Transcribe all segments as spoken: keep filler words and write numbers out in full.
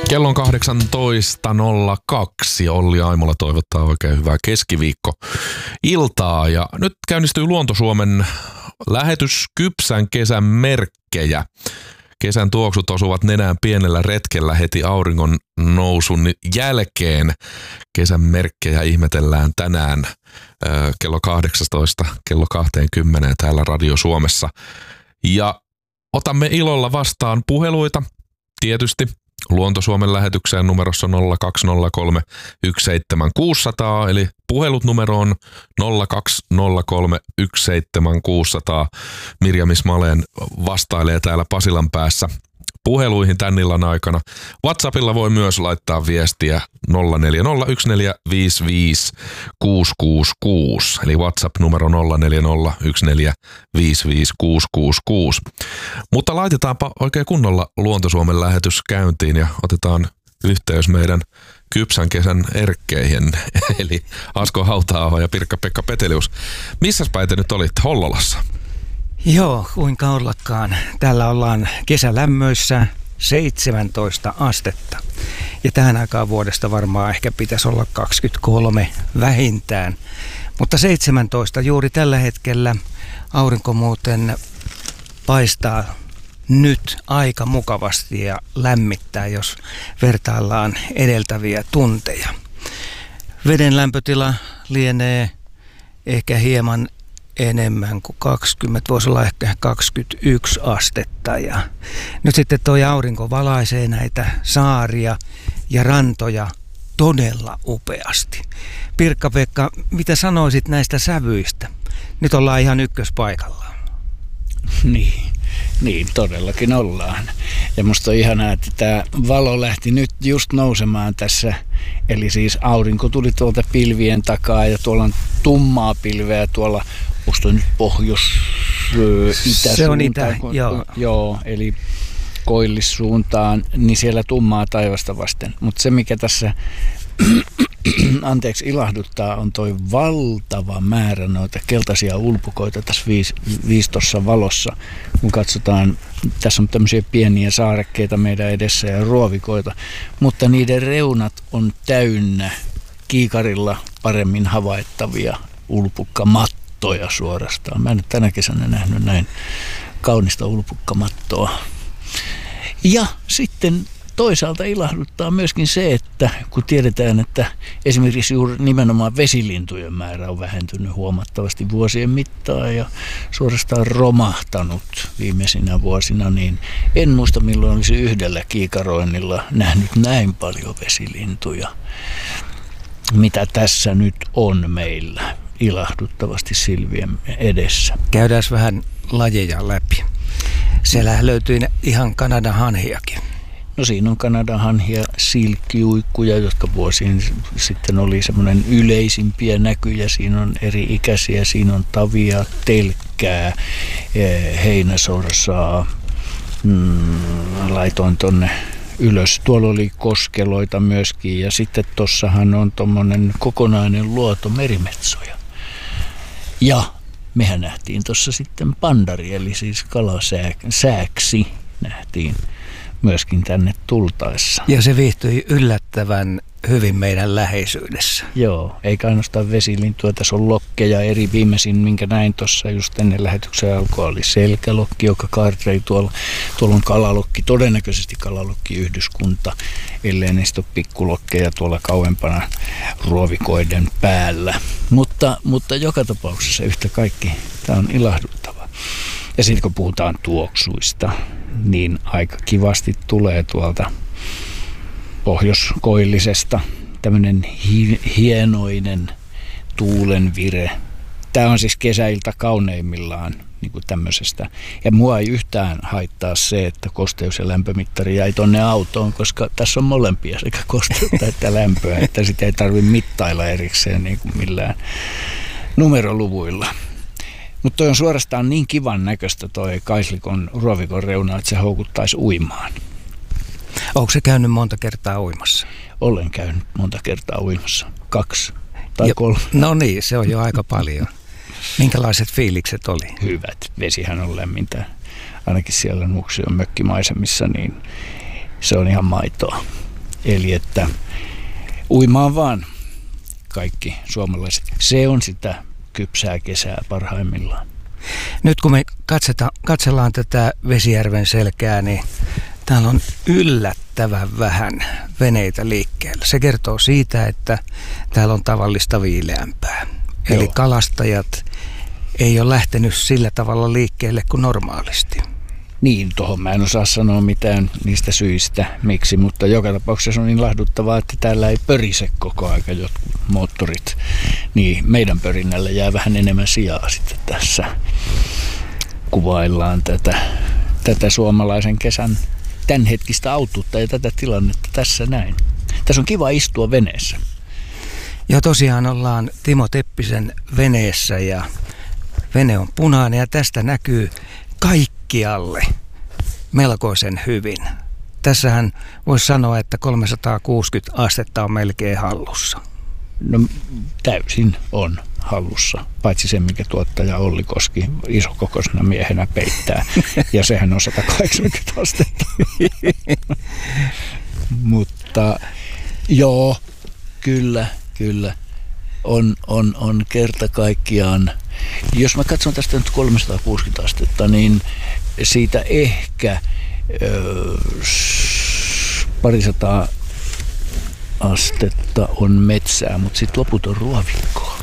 Kello on kahdeksantoista nolla kaksi. Olli Aimola toivottaa oikein hyvää keskiviikko-iltaa. Ja nyt käynnistyy Luonto-Suomen lähetys Kypsän kesän merkkejä. Kesän tuoksut osuvat nenään pienellä retkellä heti auringon nousun jälkeen. Kesän merkkejä ihmetellään tänään äh, kello kahdeksantoista kello kaksikymmentä täällä Radio Suomessa. Ja otamme ilolla vastaan puheluita tietysti. Luonto-Suomen lähetykseen numerossa nolla kaksi nolla kolme yksi seitsemän kuusi nolla nolla, eli puhelut numeroon nolla kaksi nolla kolme yksi seitsemän kuusi nolla nolla. Mirjam Ismaleen vastailee täällä Pasilan päässä puheluihin tän illan aikana. WhatsAppilla voi myös laittaa viestiä nolla neljä nolla yksi neljä viisi viisi kuusi kuusi kuusi, eli WhatsApp-numero nolla neljä nolla yksi neljä viisi viisi kuusi kuusi kuusi. Mutta laitetaanpa oikein kunnolla Luonto-Suomen lähetys käyntiin ja otetaan yhteys meidän Kypsän kesän erkkeihin, eli Asko Hauta-aho ja Pirkka-Pekka Petelius. Missäs päin te nyt olitte? Hollolassa? Joo, kuinka ollakaan. Täällä ollaan kesälämmöissä seitsemäntoista astetta. Ja tähän aikaan vuodesta varmaan ehkä pitäisi olla kaksikymmentäkolme vähintään. Mutta seitsemäntoista juuri tällä hetkellä. Aurinko muuten paistaa nyt aika mukavasti ja lämmittää, jos vertaillaan edeltäviä tunteja. Veden lämpötila lienee ehkä hieman enemmän kuin kaksikymmentä, voisi olla ehkä kaksikymmentäyksi astetta. Ja nyt sitten tuo aurinko valaisee näitä saaria ja rantoja todella upeasti. Pirkka-Pekka, mitä sanoisit näistä sävyistä? Nyt ollaan ihan ykköspaikallaan. Niin, niin todellakin ollaan. Ja musta on ihanaa, että tämä valo lähti nyt just nousemaan tässä. Eli siis aurinko tuli tuolta pilvien takaa ja tuolla on tummaa pilveä tuolla. Onko toi nyt pohjois-itäsuuntaan? Se on itä, joo. Joo, eli koillissuuntaan, niin siellä tummaa taivasta vasten. Mutta se, mikä tässä anteeksi ilahduttaa, on toi valtava määrä noita keltaisia ulpukoita tässä viis, viistossa valossa. Kun katsotaan, tässä on tämmöisiä pieniä saarekkeita meidän edessä ja ruovikoita, mutta niiden reunat on täynnä kiikarilla paremmin havaittavia ulpukkamattoja. Toja suorastaan. Mä en nyt tänä kesänä nähnyt näin kaunista ulpukkamattoa. Ja sitten toisaalta ilahduttaa myöskin se, että kun tiedetään, että esimerkiksi juuri nimenomaan vesilintujen määrä on vähentynyt huomattavasti vuosien mittaan ja suorastaan romahtanut viimeisinä vuosina, niin en muista milloin olisi yhdellä kiikaroinnilla nähnyt näin paljon vesilintuja, mitä tässä nyt on meillä ilahduttavasti silvien edessä. Käydään vähän lajeja läpi. Siellä löytyy ihan Kanadan hanhiakin. No siinä on Kanadan hanhia, silkkiuikkuja, jotka vuosien sitten oli semmoinen yleisimpiä näkyjä. Siinä on eri ikäisiä, siinä on tavia, telkkää, heinäsorsaa. Mm, laitoin tonne ylös. Tuolla oli koskeloita myöskin ja sitten tossahan on tommonen kokonainen luoto merimetsoja. Ja mehän nähtiin tuossa sitten pandari, eli siis kalasääksi nähtiin myöskin tänne tultaessa. Ja se viihtyi yllättävän hyvin meidän läheisyydessä. Joo, eikä ainoastaan vesilintua, tässä on lokkeja eri. Viimeisin, minkä näin tuossa just ennen lähetyksen alkua, oli selkälokki, joka kaartrei tuolla. Tuolla on kalalokki, todennäköisesti kalalokkiyhdyskunta, ellei niistä ole pikkulokkeja tuolla kauempana ruovikoiden päällä. Mutta, mutta joka tapauksessa yhtä kaikki tämä on ilahduttava. Ja sitten kun puhutaan tuoksuista, niin aika kivasti tulee tuolta pohjoiskoillisesta tämmöinen hi- hienoinen tuulenvire. Tämä on siis kesäilta kauneimmillaan niin kuin tämmöisestä. Ja mua ei yhtään haittaa se, että kosteus- ja lämpömittari jäi tonne autoon, koska tässä on molempia sekä kosteutta että lämpöä, että sitä ei tarvitse mittailla erikseen niin kuin millään numeroluvuilla. Mutta toi on suorastaan niin kivan näköistä toi Kaislikon ruovikon reuna, että se houkuttaisi uimaan. Onko se käynyt monta kertaa uimassa? Olen käynyt monta kertaa uimassa. Kaksi tai ja, kolme. No niin, se on jo aika paljon. Minkälaiset fiilikset oli? Hyvät. Vesihän on lämmintä. Ainakin siellä Nuuksion mökkimaisemissa, niin se on ihan maitoa. Eli että uimaan vaan kaikki suomalaiset. Se on sitä kypsää kesää parhaimmillaan. Nyt kun me katseta, katsellaan tätä Vesijärven selkää, niin täällä on yllättävän vähän veneitä liikkeellä. Se kertoo siitä, että täällä on tavallista viileämpää. Joo. Eli kalastajat ei ole lähtenyt sillä tavalla liikkeelle kuin normaalisti. Niin, tuohon mä en osaa sanoa mitään niistä syistä, miksi, mutta joka tapauksessa on niin lahduttavaa, että täällä ei pörise koko aika jotkut moottorit. Niin meidän pörinnällä jää vähän enemmän sijaa sitten tässä. Kuvaillaan tätä, tätä suomalaisen kesän tämänhetkistä autuutta ja tätä tilannetta tässä näin. Tässä on kiva istua veneessä. Ja tosiaan ollaan Timo Teppisen veneessä ja vene on punainen ja tästä näkyy kaikkialle melkoisen hyvin. Tässähän voisi sanoa, että kolmesataakuusikymmentä astetta on melkein hallussa. No täysin on hallussa, paitsi se, mikä tuottaja Olli Koski isokokoisena miehenä peittää. Ja sehän on sata kahdeksankymmentä astetta. Mutta joo, kyllä, kyllä. On, on, on kerta kaikkiaan. Jos mä katson tästä nyt kolmesataakuusikymmentä astetta, niin siitä ehkä öö, parisataa astetta on metsää, mutta sitten loput on ruovikkoa.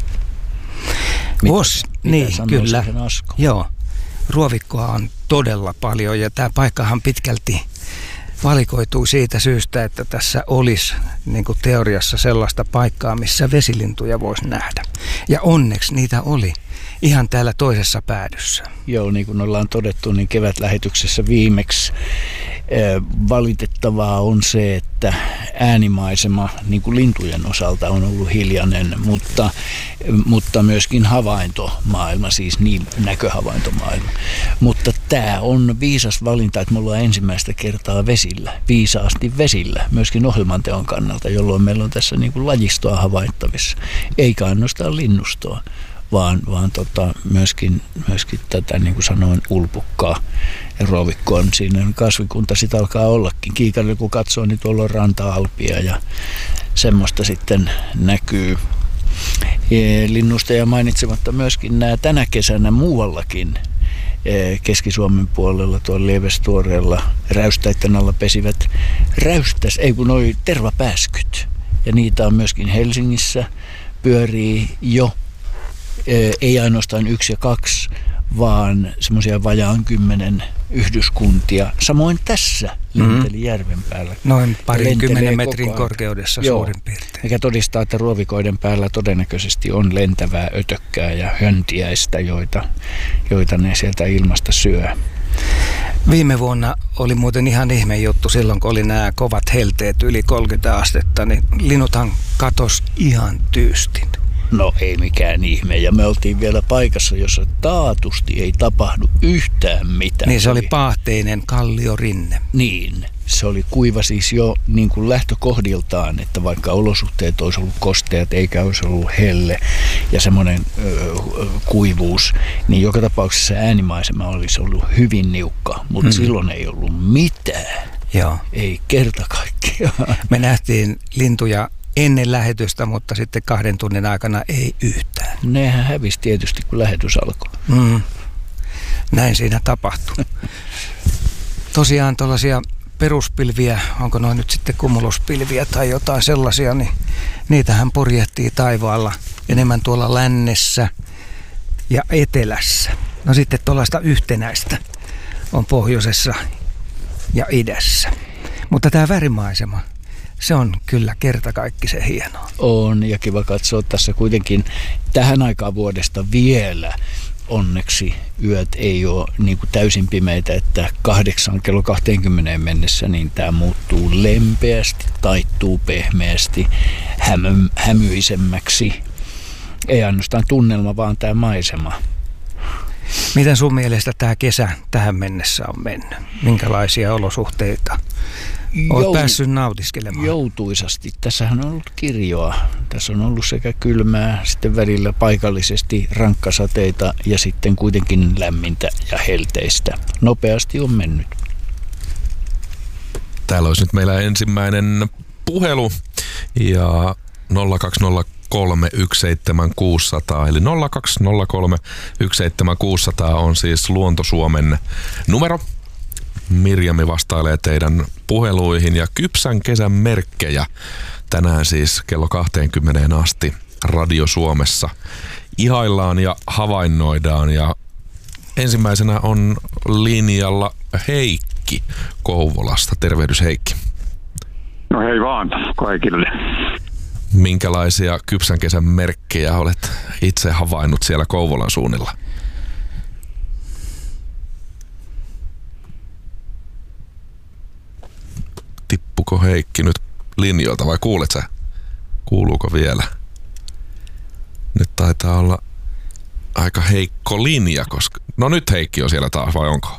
Vos, niin, kyllä. Joo, ruovikkoa on todella paljon ja tämä paikkahan pitkälti valikoituu siitä syystä, että tässä olisi niin kuin teoriassa sellaista paikkaa, missä vesilintuja voisi nähdä. Ja onneksi niitä oli ihan täällä toisessa päädyssä. Joo, niin kuin ollaan todettu, niin kevätlähetyksessä viimeksi valitettavaa on se, että äänimaisema niin kuin lintujen osalta on ollut hiljainen, mutta, mutta myöskin havaintomaailma, siis niin näköhavaintomaailma. Mutta tämä on viisas valinta, että me ollaan ensimmäistä kertaa vesillä, viisaasti vesillä, myöskin ohjelmanteon kannalta, jolloin meillä on tässä niin kuin lajistoa havaittavissa, eikä ainoastaan linnustoa. vaan, vaan tota, myöskin, myöskin tätä, niin kuin sanoin, ulpukkaa ja ruovikkoa. Siinä kasvikunta sitten alkaa ollakin. Kiikarilla kun katsoo, niin tuolla on ranta-alpia ja semmoista sitten näkyy. Linnusta ja mainitsematta myöskin nämä tänä kesänä muuallakin Keski-Suomen puolella tuolla Lievestuoreella räystäitten alla pesivät räystäs, ei kun noi tervapääskyt. Ja niitä on myöskin Helsingissä, pyörii jo, ei ainoastaan yksi ja kaksi, vaan semmoisia vajaan kymmenen yhdyskuntia. Samoin tässä Lentelijärven päällä. Noin parinkymmenen metrin korkeudessa Joo, suurin piirtein. Mikä todistaa, että ruovikoiden päällä todennäköisesti on lentävää ötökkää ja höntiäistä, joita, joita ne sieltä ilmasta syö. Viime vuonna oli muuten ihan ihme juttu silloin, kun oli nämä kovat helteet yli kolmekymmentä astetta, niin linnuthan katos ihan tyystin. No ei mikään ihme. Ja me oltiin vielä paikassa, jossa taatusti ei tapahdu yhtään mitään. Niin se oli paahteinen kalliorinne. Niin. Se oli kuiva siis jo niin kuin lähtökohdiltaan, että vaikka olosuhteet olisi ollut kosteat eikä olisi ollut helle ja semmoinen ö, kuivuus, niin joka tapauksessa äänimaisema olisi ollut hyvin niukka, mutta hmm. silloin ei ollut mitään. Joo. Ei kerta kaikkiaan. Me nähtiin lintuja ennen lähetystä, mutta sitten kahden tunnin aikana ei yhtään. Nehän hävisi tietysti, kun lähetys alkoi. Mm. Näin siinä tapahtui. Tosiaan tuollaisia peruspilviä, onko noin nyt sitten kumuluspilviä tai jotain sellaisia, niin niitähän purjehtii taivaalla enemmän tuolla lännessä ja etelässä. No sitten tuollaista yhtenäistä on pohjoisessa ja idässä. Mutta tämä värimaisema, se on kyllä kertakaikkisen hienoa. On ja kiva katsoa tässä kuitenkin tähän aikaan vuodesta vielä. Onneksi yöt ei ole niin kuin täysin pimeitä, että kahdeksan kello kaksikymmentä mennessä niin tämä muuttuu lempeästi, taittuu pehmeästi, hämy, hämyisemmäksi. Ei ainoastaan tunnelma, vaan tämä maisema. Miten sun mielestä tämä kesä tähän mennessä on mennyt? Minkälaisia olosuhteita olet Jout- päässyt nautiskelemaan? Joutuisasti. Tässähän on ollut kirjoa. Tässä on ollut sekä kylmää, sitten välillä paikallisesti rankkasateita ja sitten kuitenkin lämmintä ja helteistä. Nopeasti on mennyt. Täällä olisi nyt meillä ensimmäinen puhelu ja nolla kaksi nolla kolme yksi seitsemän kuusi nolla nolla eli nolla kaksi nolla kolme yksi seitsemän kuusi nolla nolla on siis Luonto Suomen numero. Mirjami vastailee teidän puheluihin ja kypsän kesän merkkejä tänään siis kello kaksikymmentä asti Radio Suomessa ihaillaan ja havainnoidaan ja ensimmäisenä on linjalla Heikki Kouvolasta. Tervehdys Heikki. No hei vaan kaikille. Minkälaisia kypsän kesän merkkejä olet itse havainnut siellä Kouvolan suunnilla? Tippuko Heikki nyt linjoilta vai kuulet sä? Kuuluuko vielä? Nyt taitaa olla aika heikko linja, koska... No nyt Heikki on siellä taas, vai onko?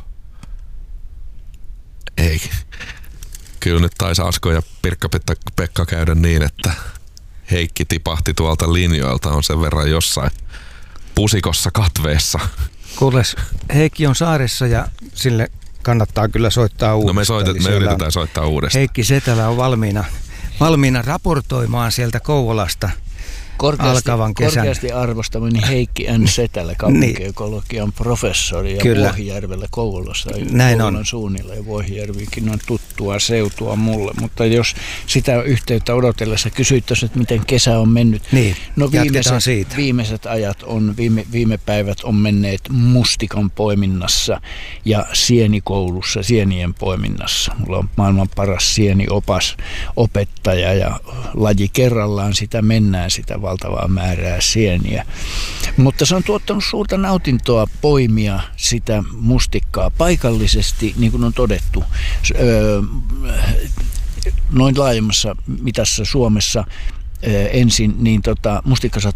Ei. Kyllä nyt taisi Asko ja Pirkka-Pekka käydä niin, että Heikki tipahti tuolta linjoilta, on sen verran jossain pusikossa katveessa. Kuules, Heikki on saaressa ja sille kannattaa kyllä soittaa uudestaan. No me, soitet, me yritetään soittaa uudestaan. Heikki Setälä on valmiina, valmiina raportoimaan sieltä Kouvolasta Korkeasti, alkavan kesän. korkeasti arvostamani Heikki N. Setälä, kaupunkiekologian professori ja Kyllä. Vuohijärvellä Kouvolassa. Näin Kouvolan on. suunnilla ja Vuohijärvikin on tuttua seutua mulle. Mutta jos sitä yhteyttä odotellessa kysyttäisiin, että miten kesä on mennyt. Niin, no viimeiset, siitä. viimeiset ajat on, viime, viime päivät on menneet mustikan poiminnassa ja sienikoulussa, sienien poiminnassa. Mulla on maailman paras sieniopas opettaja ja laji kerrallaan sitä mennään sitä valtavaa määrää sieniä. Mutta se on tuottanut suurta nautintoa poimia sitä mustikkaa paikallisesti, niin kuin on todettu, öö, noin laajemmassa mitassa Suomessa öö, ensin, niin tota, mustikkasato